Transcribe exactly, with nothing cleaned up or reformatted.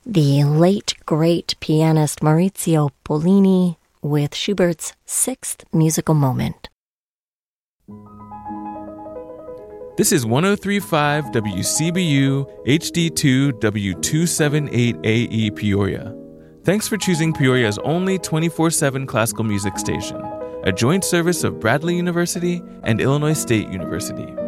the late, great pianist Maurizio Pollini with Schubert's Sixth Musical Moment. This is one oh three point five W C B U H D two W two seventy-eight A E Peoria. Thanks for choosing Peoria's only twenty-four seven classical music station, a joint service of Bradley University and Illinois State University.